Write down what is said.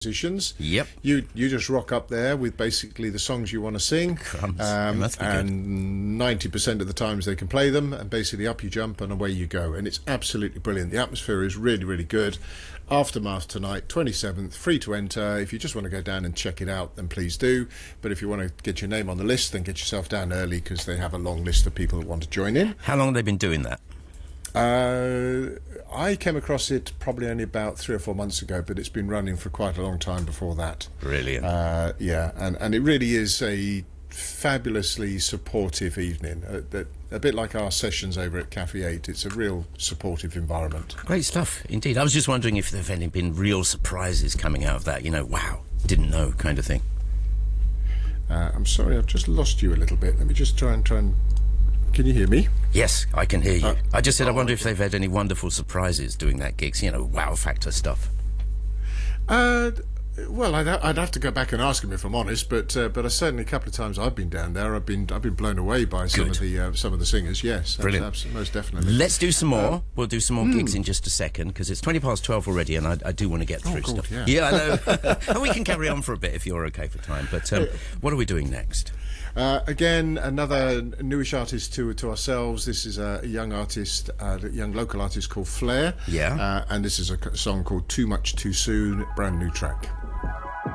musicians. Yep. You just rock up there with basically the songs you want to sing, and 90% of the times they can play them, and basically up you jump and away you go, and it's absolutely brilliant. The atmosphere is really, really good. Aftermath tonight, 27th, free to enter. If you just want to go down and check it out, then please do. But if you want to get your name on the list, then get yourself down early, because they have a long list of people that want to join in. How long have they been doing that? I came across it probably only about 3 or 4 months ago, but it's been running for quite a long time before that. Brilliant. Yeah, and it really is a fabulously supportive evening. A bit like our sessions over at Cafe 8. It's a real supportive environment. Great stuff, indeed. I was just wondering if there have any been real surprises coming out of that, wow, didn't know kind of thing. I'm sorry, I've just lost you a little bit. Let me just try and... Can you hear me? Yes, I can hear you. I just said I wonder if they've had any wonderful surprises doing that gigs, wow factor stuff. Well, I'd have to go back and ask him, if I'm honest, but I certainly, a couple of times I've been down there, I've been blown away by some of the singers. Yes, brilliant, most definitely. Let's do some more. We'll do some more gigs in just a second, because it's 12:20 already, and I do want to get through stuff. Yeah, I know. And we can carry on for a bit if you're okay for time. But what are we doing next? Again, another newish artist to ourselves. This is a young artist, young local artist called Flair. Yeah. And this is a song called Too Much Too Soon, brand new track.